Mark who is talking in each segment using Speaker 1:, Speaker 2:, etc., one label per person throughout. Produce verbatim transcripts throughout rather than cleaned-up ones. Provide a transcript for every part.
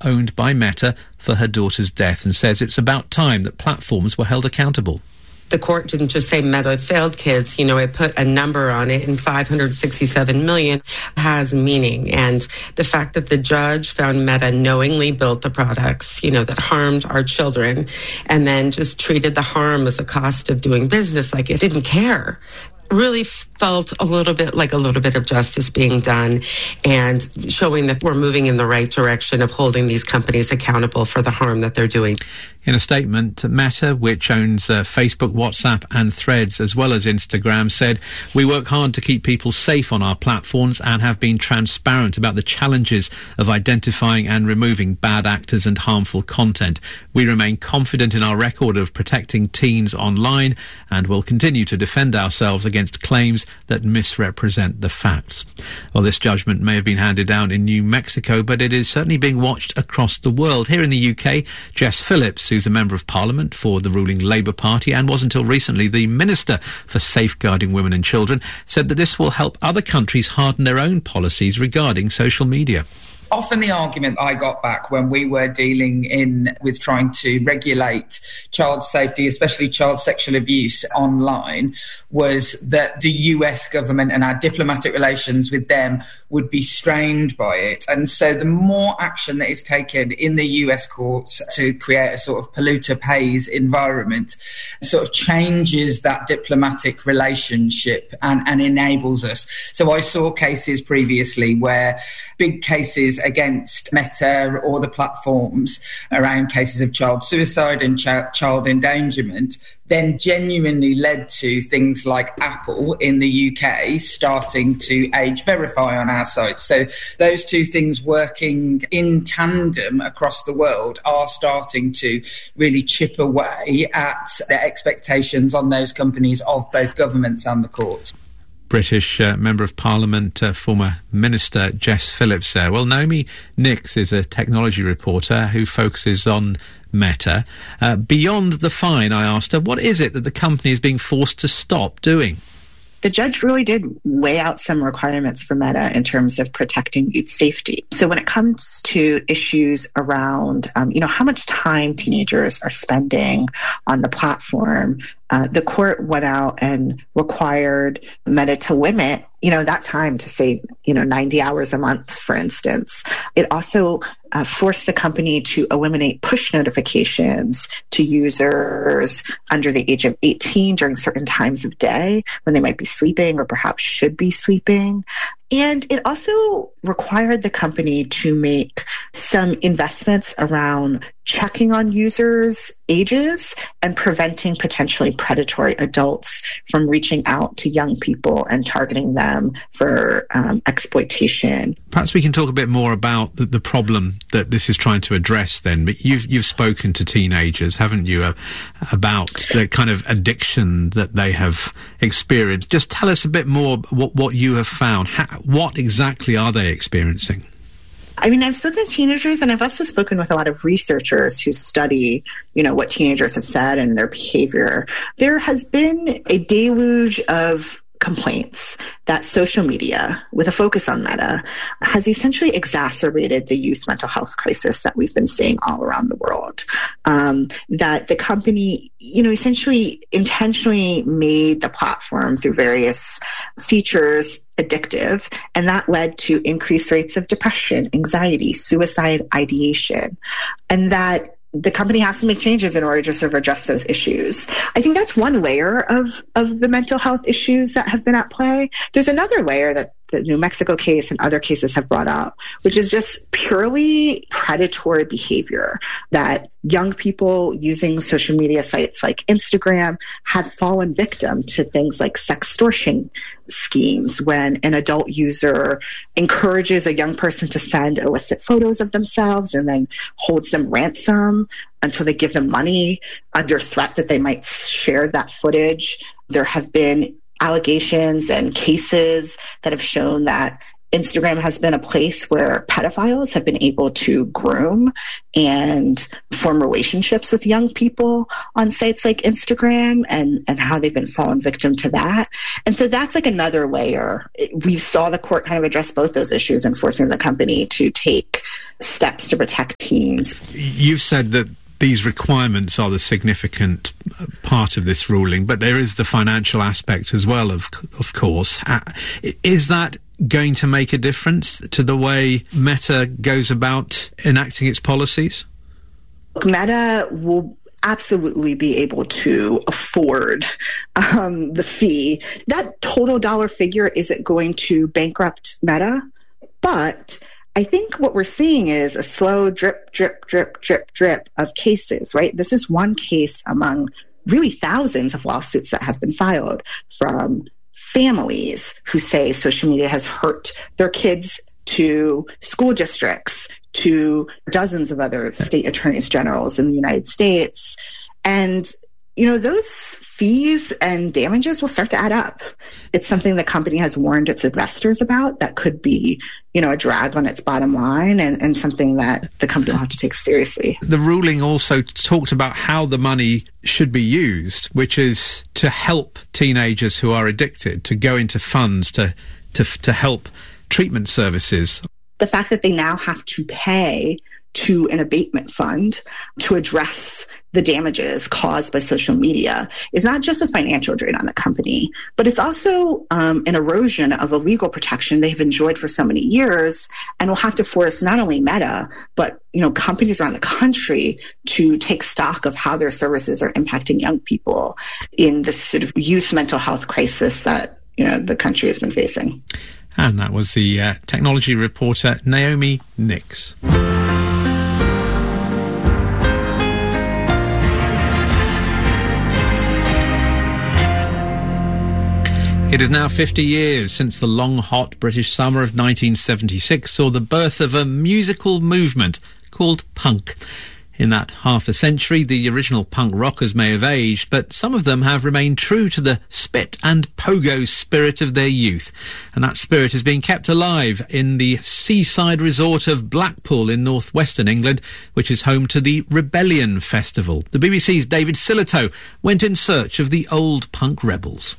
Speaker 1: owned by Meta for her daughter's death and says it's about time that platforms were held accountable.
Speaker 2: The court didn't just say Meta failed kids, you know, it put a number on it, and five hundred sixty-seven million has meaning. And the fact that the judge found Meta knowingly built the products, you know, that harmed our children, and then just treated the harm as a cost of doing business, like it didn't care, really felt a little bit like a little bit of justice being done and showing that we're moving in the right direction of holding these companies accountable for the harm that they're doing.
Speaker 1: In a statement, Meta, which owns uh, Facebook, WhatsApp and Threads, as well as Instagram, said, "We work hard to keep people safe on our platforms and have been transparent about the challenges of identifying and removing bad actors and harmful content. We remain confident in our record of protecting teens online and will continue to defend ourselves against claims that misrepresent the facts." Well, this judgment may have been handed down in New Mexico, but it is certainly being watched across the world. Here in the U K, Jess Phillips, who's a Member of Parliament for the ruling Labour Party and was until recently the Minister for Safeguarding Women and Children, said that this will help other countries harden their own policies regarding social media.
Speaker 3: Often the argument I got back when we were dealing in with trying to regulate child safety, especially child sexual abuse online, was that the U S government and our diplomatic relations with them would be strained by it. And so the more action that is taken in the U S courts to create a sort of polluter pays environment sort of changes that diplomatic relationship and, and enables us. So I saw cases previously where big cases against Meta or the platforms around cases of child suicide and ch- child endangerment then genuinely led to things like Apple in the U K starting to age verify on our site. So those two things working in tandem across the world are starting to really chip away at the expectations on those companies of both governments and the courts.
Speaker 1: British uh, Member of Parliament, uh, former Minister Jess Phillips there. Well, Naomi Nix is a technology reporter who focuses on Meta. Uh, beyond the fine, I asked her, what is it that the company is being forced to stop doing?
Speaker 4: The judge really did lay out some requirements for Meta in terms of protecting youth safety. So when it comes to issues around, um, you know, how much time teenagers are spending on the platform, uh, the court went out and required Meta to limit, you know, that time to say, you know, ninety hours a month, for instance. It also uh, forced the company to eliminate push notifications to users under the age of eighteen during certain times of day when they might be sleeping or perhaps should be sleeping. And it also required the company to make some investments around checking on users' ages and preventing potentially predatory adults from reaching out to young people and targeting them for um, exploitation.
Speaker 1: Perhaps we can talk a bit more about the, the problem that this is trying to address then. But you've, you've spoken to teenagers, haven't you, uh, about the kind of addiction that they have experienced. Just tell us a bit more what, what you have found. How, what exactly are they experiencing?
Speaker 4: I mean, I've spoken to teenagers, and I've also spoken with a lot of researchers who study, you know, what teenagers have said and their behavior. There has been a deluge of complaints that social media, with a focus on Meta, has essentially exacerbated the youth mental health crisis that we've been seeing all around the world. Um, that the company, you know, essentially intentionally made the platform through various features addictive, and that led to increased rates of depression, anxiety, suicide ideation, and that the company has to make changes in order to sort of address those issues. I think that's one layer of, of the mental health issues that have been at play. There's another layer that the New Mexico case and other cases have brought up, which is just purely predatory behavior that young people using social media sites like Instagram have fallen victim to things like sextortion schemes when an adult user encourages a young person to send illicit photos of themselves and then holds them ransom until they give them money under threat that they might share that footage. There have been allegations and cases that have shown that Instagram has been a place where pedophiles have been able to groom and form relationships with young people on sites like Instagram, and, and how they've been fallen victim to that. And so that's like another layer. We saw the court kind of address both those issues and forcing the company to take steps to protect teens.
Speaker 1: You've said that these requirements are the significant part of this ruling, but there is the financial aspect as well, of of course. Uh, is that going to make a difference to the way Meta goes about enacting its policies?
Speaker 4: Meta will absolutely be able to afford um, the fee. That total dollar figure isn't going to bankrupt Meta, but I think what we're seeing is a slow drip, drip, drip, drip, drip of cases, right? This is one case among really thousands of lawsuits that have been filed from families who say social media has hurt their kids, to school districts, to dozens of other state attorneys generals in the United States. And, you know, those fees and damages will start to add up. It's something the company has warned its investors about that could be, you know, a drag on its bottom line, and, and something that the company will have to take seriously.
Speaker 1: The ruling also talked about how the money should be used, which is to help teenagers who are addicted to go into funds to to, to help treatment services.
Speaker 4: The fact that they now have to pay to an abatement fund to address the damages caused by social media is not just a financial drain on the company, but it's also um, an erosion of a legal protection they've enjoyed for so many years, and will have to force not only Meta, but, you know, companies around the country to take stock of how their services are impacting young people in this sort of youth mental health crisis that, you know, the country has been facing.
Speaker 1: And that was the uh, technology reporter Naomi Nix. It is now fifty years since the long, hot British summer of nineteen seventy-six saw the birth of a musical movement called punk. In that half a century, the original punk rockers may have aged, but some of them have remained true to the spit and pogo spirit of their youth. And that spirit is being kept alive in the seaside resort of Blackpool in northwestern England, which is home to the Rebellion Festival. The B B C's David Sillitoe went in search of the old punk rebels.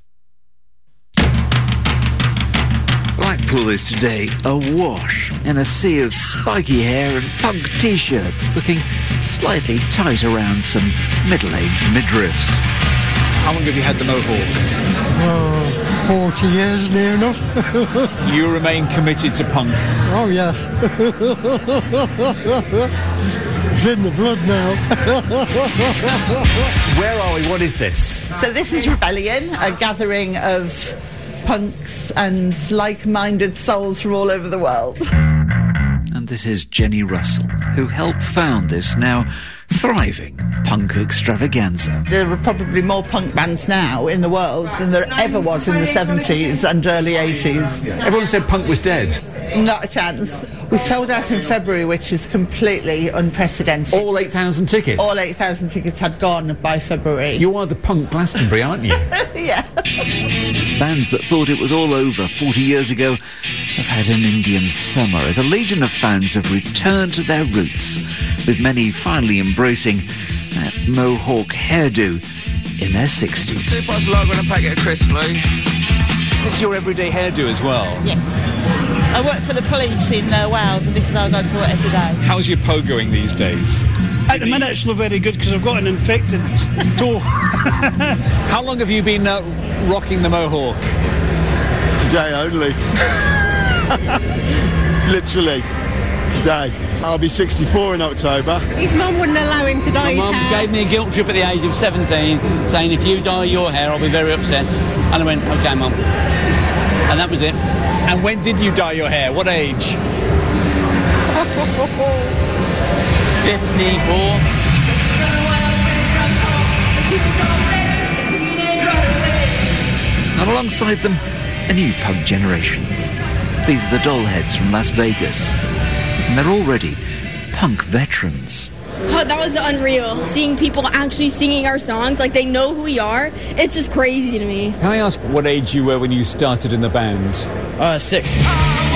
Speaker 5: Blackpool is today awash in a sea of spiky hair and punk T-shirts looking slightly tight around some middle-aged midriffs.
Speaker 1: How long have you had the mohawk?
Speaker 6: Oh, forty years, near enough.
Speaker 1: You remain committed to punk?
Speaker 6: Oh, yes. It's in the blood now.
Speaker 1: Where are we? What is this?
Speaker 7: So this is Rebellion, a gathering of punks and like-minded souls from all over the world.
Speaker 5: And this is Jenny Russell, who helped found this now thriving punk extravaganza.
Speaker 7: There are probably more punk bands now in the world than there ever was in the seventies and early eighties.
Speaker 1: Everyone said punk was dead.
Speaker 7: Not a chance. We sold out in February, which is completely unprecedented.
Speaker 1: All eight thousand tickets?
Speaker 7: All eight thousand tickets had gone by February.
Speaker 1: You are the punk Glastonbury, aren't you?
Speaker 7: Yeah.
Speaker 5: Bands that thought it was all over forty years ago have had an Indian summer as a legion of fans have returned to their roots, with many finally embracing that mohawk hairdo in their sixties.
Speaker 8: Two pots of lager and a packet of crisps, please.
Speaker 1: This is your everyday hairdo as well?
Speaker 9: Yes. I work for the police in uh, Wales, and this is how I go to work every day.
Speaker 1: How's your pogoing these days?
Speaker 6: At the minute it's not very good because I've got an infected toe.
Speaker 1: How long have you been uh, rocking the mohawk?
Speaker 10: Today only. Literally. Today. I'll be sixty-four in October.
Speaker 11: His mum wouldn't allow him to dye his hair.
Speaker 12: My mum gave me a guilt trip at the age of seventeen, saying if you dye your hair I'll be very upset. And I went, OK, Mum. And that was it.
Speaker 1: And when did you dye your hair? What age?
Speaker 12: fifty-four.
Speaker 5: And alongside them, a new punk generation. These are the Dollheads from Las Vegas. And they're already punk veterans.
Speaker 13: Oh, that was unreal. Seeing people actually singing our songs, like they know who we are, it's just crazy to me.
Speaker 1: Can I ask what age you were when you started in the band?
Speaker 14: Uh, six.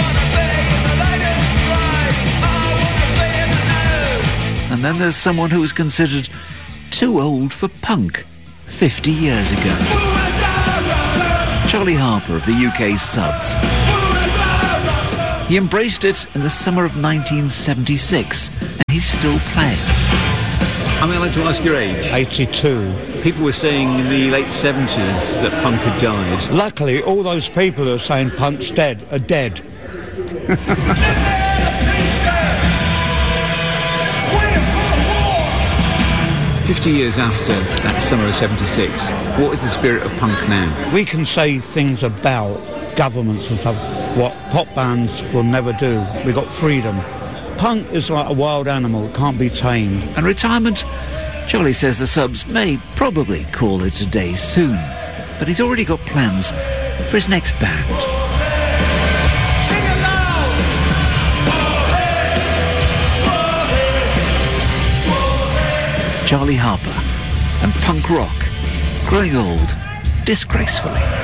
Speaker 5: And then there's someone who was considered too old for punk fifty years ago. Charlie Harper of the U K Subs. He embraced it in the summer of nineteen seventy-six, and he's still playing.
Speaker 14: I mean, I'd like to ask your age.
Speaker 6: eighty-two.
Speaker 14: People were saying in the late seventies that punk had died.
Speaker 6: Luckily, all those people who are saying punk's dead are dead.
Speaker 14: Fifty years after that summer of seventy-six, what is the spirit of punk now?
Speaker 6: We can say things about governments and stuff, what pop bands will never do. We've got freedom. Punk is like a wild animal, it can't be tamed.
Speaker 5: And retirement, Charlie says the Subs may probably call it a day soon, but he's already got plans for his next band. Charlie Harper and punk rock, growing old disgracefully.